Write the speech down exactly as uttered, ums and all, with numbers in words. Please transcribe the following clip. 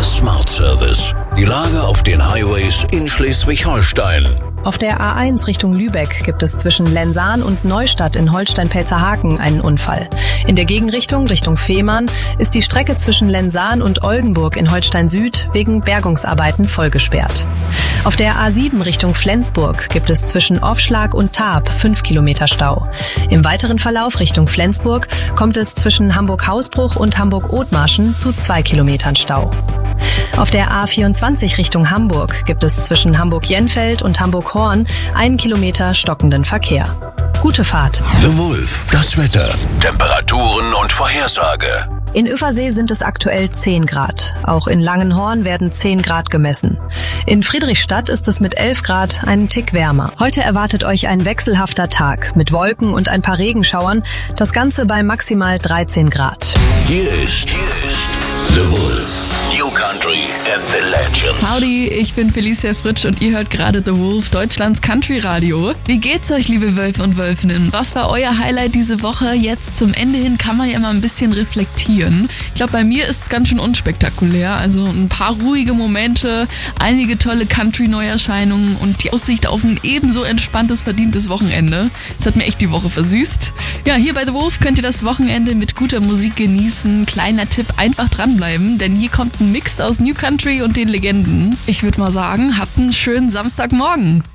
Smart Service. Die Lage auf den Highways in Schleswig-Holstein. Auf der A eins Richtung Lübeck gibt es zwischen Lensahn und Neustadt in Holstein-Pelzerhaken einen Unfall. In der Gegenrichtung Richtung Fehmarn ist die Strecke zwischen Lensahn und Oldenburg in Holstein-Süd wegen Bergungsarbeiten vollgesperrt. Auf der A sieben Richtung Flensburg gibt es zwischen Aufschlag und Tarp fünf Kilometer Stau. Im weiteren Verlauf Richtung Flensburg kommt es zwischen Hamburg-Hausbruch und Hamburg-Othmarschen zu zwei Kilometern Stau. Auf der A vierundzwanzig Richtung Hamburg gibt es zwischen Hamburg-Jenfeld und Hamburg-Horn einen Kilometer stockenden Verkehr. Gute Fahrt. The Wolf, das Wetter, Temperaturen und Vorhersage. In Ueversee sind es aktuell zehn Grad. Auch in Langenhorn werden zehn Grad gemessen. In Friedrichstadt ist es mit elf Grad einen Tick wärmer. Heute erwartet euch ein wechselhafter Tag mit Wolken und ein paar Regenschauern. Das Ganze bei maximal dreizehn Grad. Hier ist, hier ist The Wolf. New Country and the Legends. Howdy, ich bin Felicia Fritsch und ihr hört gerade The Wolf, Deutschlands Country Radio. Wie geht's euch, liebe Wölfe und Wölfinnen? Was war euer Highlight diese Woche? Jetzt zum Ende hin kann man ja mal ein bisschen reflektieren. Ich glaube, bei mir ist es ganz schön unspektakulär. Also ein paar ruhige Momente, einige tolle Country-Neuerscheinungen und die Aussicht auf ein ebenso entspanntes, verdientes Wochenende. Das hat mir echt die Woche versüßt. Ja, hier bei The Wolf könnt ihr das Wochenende mit guter Musik genießen. Kleiner Tipp, einfach dranbleiben, denn hier kommt ein Mix aus New Country und den Legenden. Ich würde mal sagen, habt einen schönen Samstagmorgen.